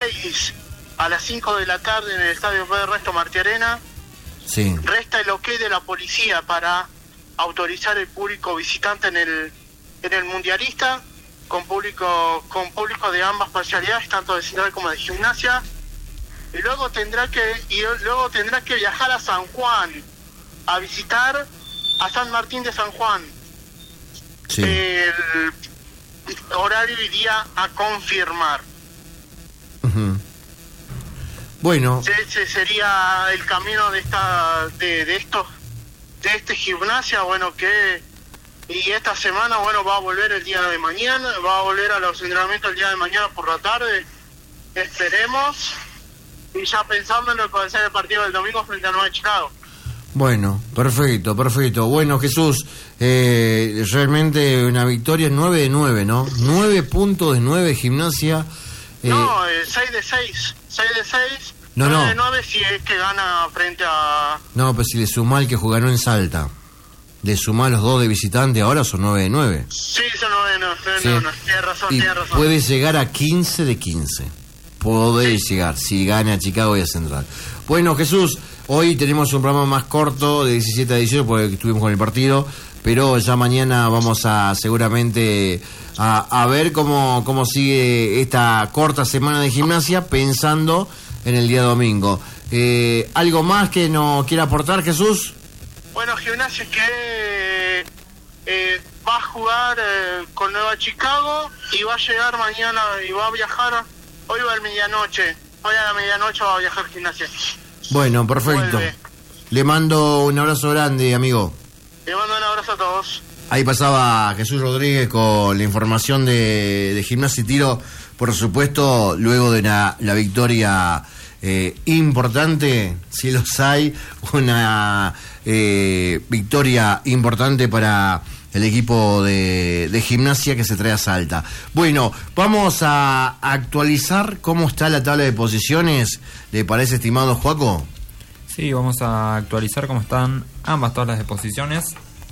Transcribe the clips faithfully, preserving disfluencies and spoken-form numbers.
seis a las cinco de la tarde en el estadio Pedro Ernesto Martí Arena. Sí. Resta el ok de la policía para autorizar el público visitante en el en el mundialista, con público con público de ambas parcialidades, tanto de Central como de Gimnasia. Y luego tendrá que y luego tendrá que viajar a San Juan a visitar a San Martín de San Juan. Sí. El horario iría a confirmar. Uh-huh. Bueno, Ese sería el camino de esta de, de estos de este Gimnasia, bueno, que y esta semana, bueno, va a volver el día de mañana, va a volver a los entrenamientos el día de mañana por la tarde, esperemos, y ya pensando en lo que va a ser el partido del domingo frente a Nueva Chicago. bueno, perfecto, perfecto. Bueno, Jesús, eh, realmente una victoria nueve de nueve, ¿no? nueve puntos de nueve Gimnasia. Eh, No, eh, seis de seis, seis de seis, No, nueve no. de nueve si es que gana frente a... No, pues si le sumá el que jugaron en Salta, le sumá los dos de visitante, ahora son nueve de nueve. Sí, son nueve de nueve, nueve Sí. de nueve, tienes razón, Y tienes razón. puede llegar a quince de quince. Puede llegar, si gana a Chicago y a Central. Bueno, Jesús, hoy tenemos un programa más corto de diecisiete a dieciocho porque estuvimos con el partido, pero ya mañana vamos a seguramente a, a ver cómo, cómo sigue esta corta semana de Gimnasia pensando en el día domingo. Eh, ¿Algo más que nos quiera aportar, Jesús? Bueno, Gimnasia que eh, va a jugar eh, con Nueva Chicago y va a llegar mañana y va a viajar, hoy va a la medianoche, hoy a la medianoche va a viajar Gimnasia. Bueno, perfecto. Vuelve. Le mando un abrazo grande, amigo. Le mando un abrazo a todos. Ahí pasaba Jesús Rodríguez con la información de, de Gimnasia y Tiro, por supuesto, luego de la, la victoria eh, importante, si los hay, una eh, victoria importante para el equipo de, de Gimnasia que se trae a Salta. Bueno, vamos a actualizar cómo está la tabla de posiciones, ¿le parece, estimado Joaco? Sí, vamos a actualizar cómo están ambas tablas de posiciones.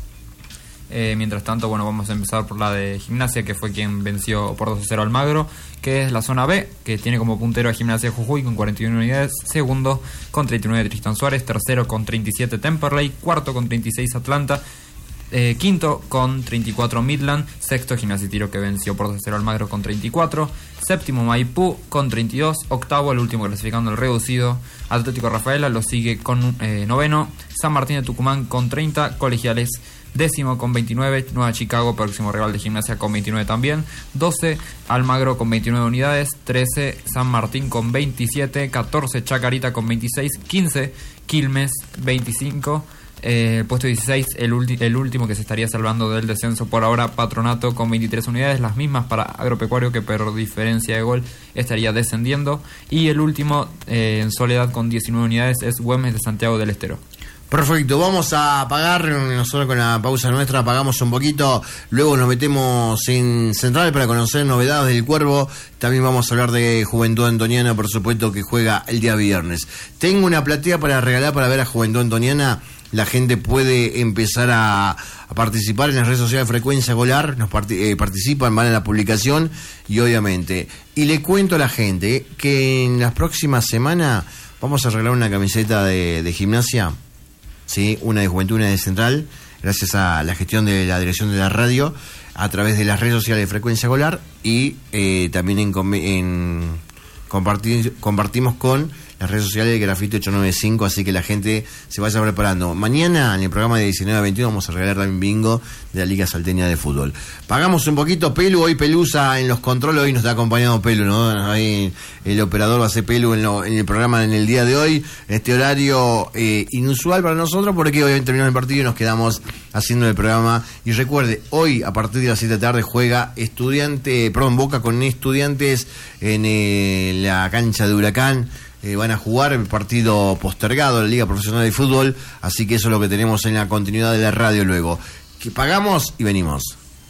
Eh, mientras tanto, bueno, vamos a empezar por la de Gimnasia, que fue quien venció por dos a cero al Magro, que es la zona B, que tiene como puntero a Gimnasia de Jujuy con cuarenta y una unidades, segundo con treinta y nueve Tristan Suárez, tercero con treinta y siete Temperley, cuarto con treinta y seis Atlanta, eh, quinto con treinta y cuatro Midland, sexto Gimnasia y Tiro, que venció por dos a cero al Magro con treinta y cuatro, séptimo Maipú con treinta y dos, octavo, el último clasificando el reducido, Atlético Rafaela lo sigue con eh, noveno, San Martín de Tucumán con treinta, Colegiales décimo con veintinueve, Nueva Chicago, próximo rival de Gimnasia, con veintinueve también, doce Almagro con veintinueve unidades, trece San Martín con veintisiete, catorce Chacarita con veintiséis, quince Quilmes veinticinco, eh, puesto dieciséis el, ulti- el último que se estaría salvando del descenso por ahora, Patronato con veintitrés unidades, las mismas para Agropecuario, que por diferencia de gol estaría descendiendo, y el último eh, en soledad con diecinueve unidades es Güemes de Santiago del Estero. Perfecto, vamos a apagar, nosotros con la pausa nuestra apagamos un poquito, luego nos metemos en Central para conocer novedades del Cuervo, también vamos a hablar de Juventud Antoniana, por supuesto, que juega el día viernes. Tengo una platea para regalar para ver a Juventud Antoniana, la gente puede empezar a, a participar en las redes sociales de Frecuencia Golar, nos part- eh, participan, van a la publicación y obviamente, y le cuento a la gente que en las próximas semanas vamos a regalar una camiseta de, de Gimnasia. Sí, una de Juventud, una de Central, gracias a la gestión de la dirección de la radio, a través de las redes sociales de Frecuencia Golar y eh, también en, en compartir, compartimos con las redes sociales de Grafito ocho noventa y cinco, así que la gente se vaya preparando. Mañana en el programa de diecinueve a veintiuno vamos a regalar también bingo de la Liga Salteña de Fútbol. Pagamos un poquito, Pelu, hoy Pelusa en los controles, hoy nos está acompañando Pelu, ¿no? Ahí el operador va a ser Pelu en, lo, en el programa en el día de hoy, en este horario eh, inusual para nosotros, porque hoy terminamos el partido y nos quedamos haciendo el programa. Y recuerde, hoy a partir de las siete de la tarde juega Estudiante, perdón, Boca con Estudiantes en eh, la cancha de Huracán. Eh, van a jugar el partido postergado de la Liga Profesional de Fútbol, así que eso es lo que tenemos en la continuidad de la radio luego. Que pagamos y venimos.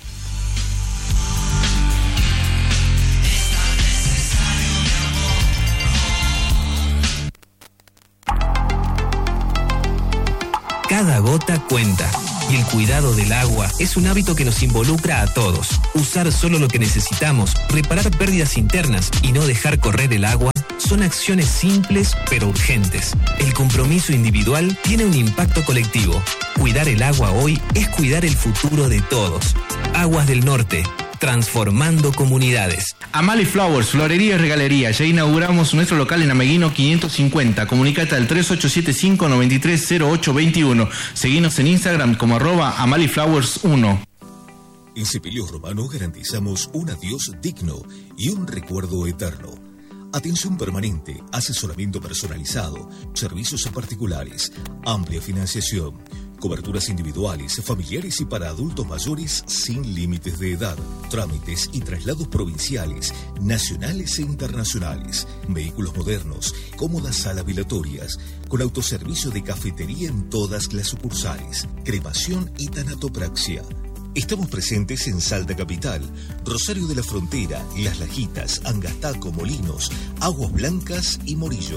Cada gota cuenta. Y el cuidado del agua es un hábito que nos involucra a todos. Usar solo lo que necesitamos, reparar pérdidas internas y no dejar correr el agua son acciones simples pero urgentes. El compromiso individual tiene un impacto colectivo. Cuidar el agua hoy es cuidar el futuro de todos. Aguas del Norte, transformando comunidades. Amali Flowers, florería y regalería. Ya inauguramos nuestro local en Ameguino quinientos cincuenta. Comunicate al tres ocho siete cinco, nueve tres cero ocho dos uno. Seguinos en Instagram como arroba amaliflowers uno. En Cepillos Romano garantizamos un adiós digno y un recuerdo eterno. Atención permanente, asesoramiento personalizado, servicios a particulares, amplia financiación, coberturas individuales, familiares y para adultos mayores sin límites de edad, trámites y traslados provinciales, nacionales e internacionales, vehículos modernos, cómodas salas velatorias, con autoservicio de cafetería en todas las sucursales, cremación y tanatopraxia. Estamos presentes en Salta Capital, Rosario de la Frontera, Las Lajitas, Angastaco, Molinos, Aguas Blancas y Morillo.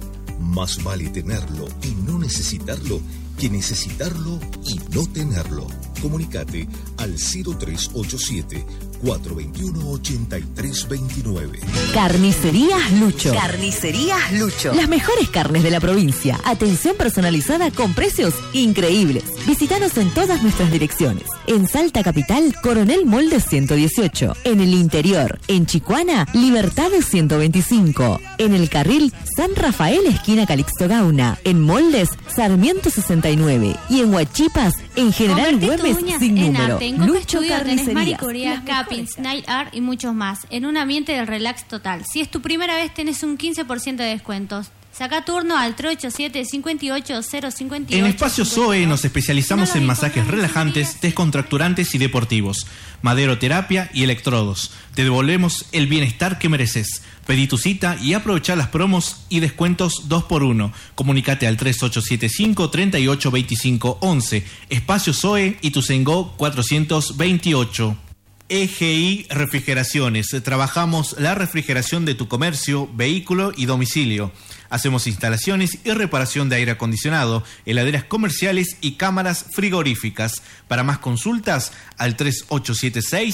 Más vale tenerlo y no necesitarlo que necesitarlo y no tenerlo. Comunicate al cero tres ocho siete, cuatro dos uno, ocho tres dos nueve. Carnicerías Lucho. Carnicerías Lucho. Las mejores carnes de la provincia. Atención personalizada con precios increíbles. Visítanos en todas nuestras direcciones. En Salta Capital, Coronel Moldes ciento dieciocho. En el interior, en Chicuana, Libertad ciento veinticinco. En el carril, San Rafael, esquina Calixto Gauna. En Moldes, Sarmiento sesenta y nueve. Y en Huachipas, en General Güemes, sin número. Lucho Carnicerías. Cappings, Night Art y muchos más, en un ambiente de relax total. Si es tu primera vez, tenés un quince por ciento de descuentos. Saca turno al tres ocho siete, cinco ocho cero cinco ocho. En Espacio Zoe nos especializamos en masajes relajantes, descontracturantes y deportivos, maderoterapia y electrodos. Te devolvemos el bienestar que mereces. Pedí tu cita y aprovecha las promos y descuentos dos por uno. Comunicate al tres ocho siete cinco, tres ocho dos cinco once. Espacio Zoe y Ituzaingó cuatrocientos veintiocho. E G I Refrigeraciones. Trabajamos la refrigeración de tu comercio, vehículo y domicilio. Hacemos instalaciones y reparación de aire acondicionado, heladeras comerciales y cámaras frigoríficas. Para más consultas, al tres ocho siete seis...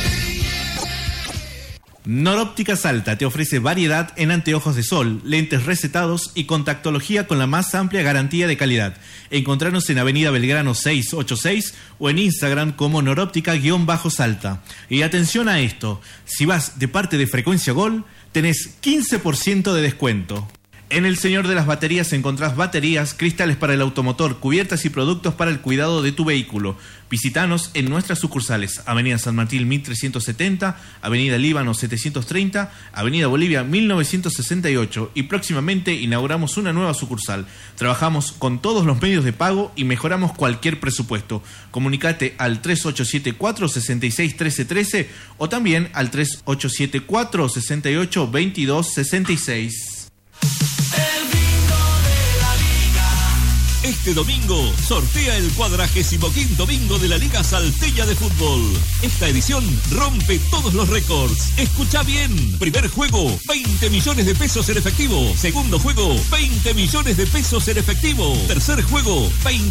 Noróptica Salta te ofrece variedad en anteojos de sol, lentes recetados y contactología con la más amplia garantía de calidad. Encontranos en Avenida Belgrano seiscientos ochenta y seis o en Instagram como Noróptica-Salta. Y atención a esto, si vas de parte de Frecuencia Gol, tenés quince por ciento de descuento. En El Señor de las Baterías encontrás baterías, cristales para el automotor, cubiertas y productos para el cuidado de tu vehículo. Visítanos en nuestras sucursales: Avenida San Martín mil trescientos setenta, Avenida Líbano setecientos treinta, Avenida Bolivia mil novecientos sesenta y ocho y próximamente inauguramos una nueva sucursal. Trabajamos con todos los medios de pago y mejoramos cualquier presupuesto. Comunicate al tres ocho siete cuatro, seis seis uno tres uno tres o también al tres ocho siete cuatro, seis ocho dos dos seis seis. Este domingo sortea el cuadragésimo quinto bingo de la Liga Salteña de Fútbol. Esta edición rompe todos los récords. Escucha bien. Primer juego, veinte millones de pesos en efectivo. Segundo juego, veinte millones de pesos en efectivo. Tercer juego, veinte